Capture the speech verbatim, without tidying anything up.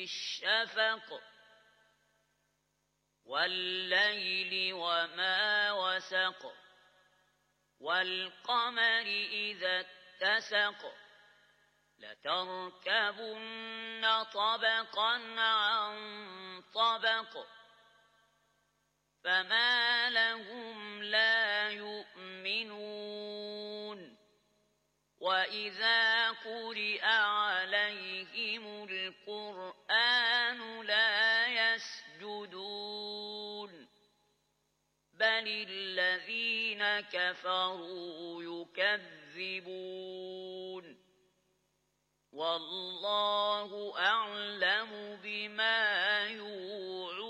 الشفق والليل وما وسق والقمر إذا اتسق لتركبن طبقا عن طبق فما لهم لا يؤمنون وإذا قرئ عليهم القرآن لا يسجدون بل الذين كفروا يكذبون والله أعلم بما يوعون